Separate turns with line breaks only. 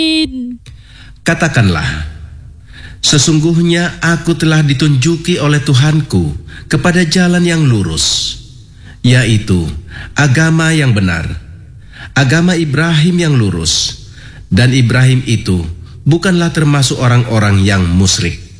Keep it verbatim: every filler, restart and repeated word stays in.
Katakanlah, sesungguhnya aku telah ditunjuki oleh Tuhanku kepada jalan yang lurus, yaitu agama yang benar, agama Ibrahim yang lurus, dan Ibrahim itu bukanlah termasuk orang-orang yang musyrik.